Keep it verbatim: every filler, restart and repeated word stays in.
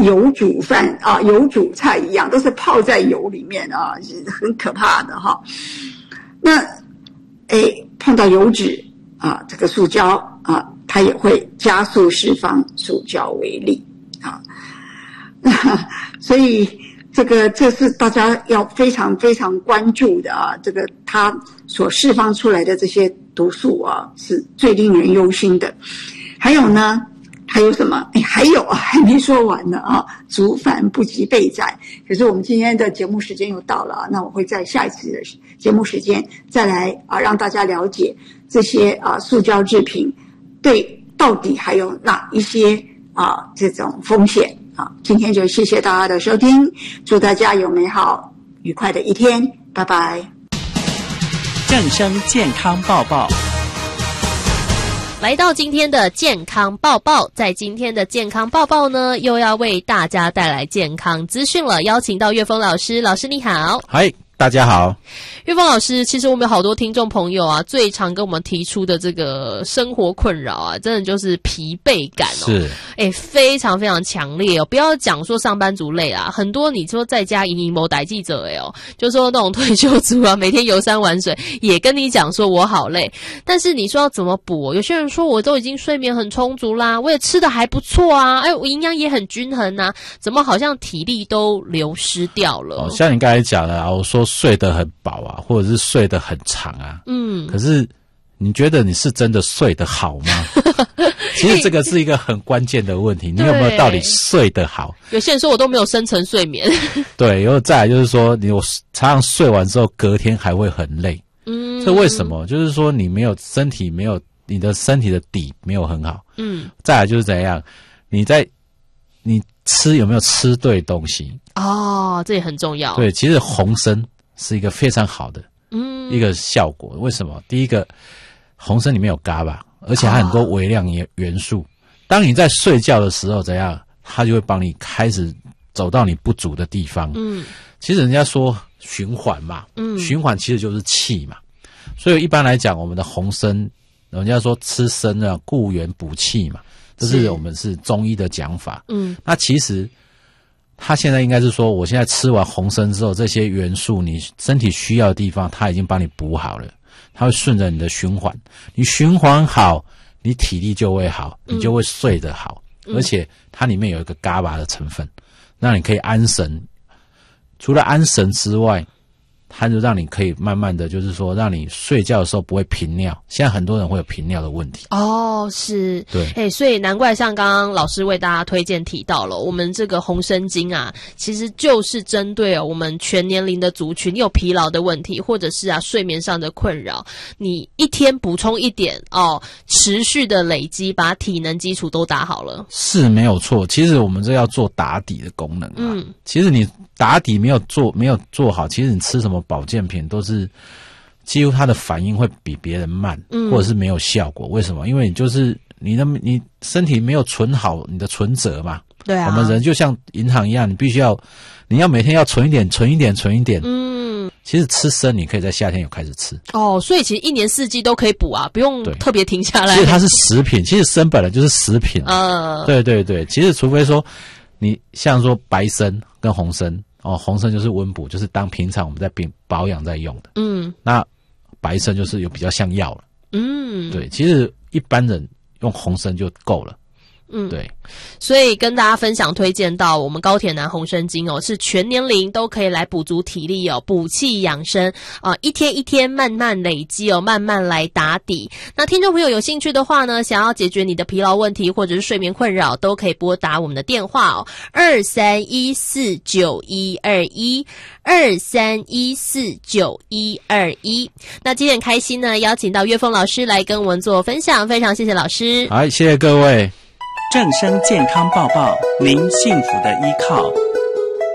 油煮饭啊、油煮菜一样，都是泡在油里面啊，很可怕的哈。那诶碰到油脂啊，这个塑胶啊，它也会加速释放塑胶微粒啊。所以这个这是大家要非常非常关注的啊，这个它所释放出来的这些毒素啊，是最令人忧心的。还有呢，还有什么？哎，还有啊，还没说完呢啊！煮饭不及备载。可是我们今天的节目时间又到了啊，那我会在下一次的节目时间再来啊，让大家了解这些啊塑胶制品对到底还有哪一些啊这种风险啊。今天就谢谢大家的收听，祝大家有美好愉快的一天，拜拜。 正声健康报报。 来到今天的健康报报，在今天的健康报报呢，又要为大家带来健康资讯了。邀请到岳峰老师，老师你好。 嗨，大家好。 岳峰老师，其实我们有好多听众朋友啊，最常跟我们提出的这个生活困扰啊，真的就是疲惫感哦， 是， 哎，非常非常强烈哦。不要讲说上班族累啊，很多你说在家营营某代记者哎哦，就说那种退休族啊，每天游山玩水，也跟你讲说我好累。但是你说要怎么补？有些人说我都已经睡眠很充足啦，我也吃的还不错啊，哎，我营养也很均衡啊，怎么好像体力都流失掉了？ 哦，像你刚才讲的啊，我说睡得很饱啊，或者是睡得很长啊，嗯，可是你觉得你是真的睡得好吗？其实这个是一个很关键的问题，你有没有到底睡得好？ 有些人说我都没有深层睡眠。对， 然后再来就是说，你我常常睡完之后，隔天还会很累。嗯，这为什么？就是说你没有身体没有你的身体的底没有很好。嗯，再来就是怎样，你在你吃有没有吃对东西？ 哦，这也很重要。 对，其实红参是一个非常好的嗯一个效果。为什么？第一个，红参里面有 G A B A， 而且它很多微量元素。哦，当你在睡觉的时候，怎样，它就会帮你开始走到你不足的地方。嗯，其实人家说循环嘛，嗯，循环其实就是气嘛。所以一般来讲，我们的红参，人家说吃参啊，固元补气嘛，这是我们是中医的讲法。嗯，那其实他现在应该是说，我现在吃完红参之后，这些元素你身体需要的地方，它已经帮你补好了，它会顺着你的循环，你循环好，你体力就会好，你就会睡得好，嗯，而且它里面有一个 G A B A 的成分，让你可以安神。除了安神之外，它就让你可以慢慢的，就是说，让你睡觉的时候不会频尿。现在很多人会有频尿的问题。 哦，是， 对， 哎，所以难怪像刚刚老师为大家推荐提到了，我们这个红参精啊，其实就是针对我们全年龄的族群，你有疲劳的问题，或者是啊睡眠上的困扰，你一天补充一点哦，持续的累积，把体能基础都打好了。 是没有错，其实我们这要做打底的功能啊。嗯，其实你打底没有做没有做好，其实你吃什么保健品都是几乎它的反应会比别人慢，嗯，或者是没有效果。为什么？因为你就是你的你身体没有存好你的存折嘛。 对啊， 我们人就像银行一样，你必须要你要每天要存一点存一点存一点。嗯，其实吃参你可以在夏天有开始吃。 哦，所以其实一年四季都可以补啊，不用特别停下来。 其实它是食品，其实参本来就是食品。嗯，对对对，其实除非说你像说白参跟红参。哦，红参就是温补，就是当平常我们在保养在用的。嗯，那白参就是有比较像药了。嗯，对，其实一般人用红参就够了。嗯，对， 所以跟大家分享推荐到我们高铁南红参精哦，是全年龄都可以来补足体力哦，补气养生啊、呃，一天一天慢慢累积哦，慢慢来打底。那听众朋友有兴趣的话呢，想要解决你的疲劳问题或者是睡眠困扰，都可以拨打我们的电话哦，二三一四九一二一。二三一四九一二一。那今天很开心呢，邀请到岳峰老师来跟我们做分享，非常谢谢老师。 好，谢谢各位。 正声健康报报，您幸福的依靠。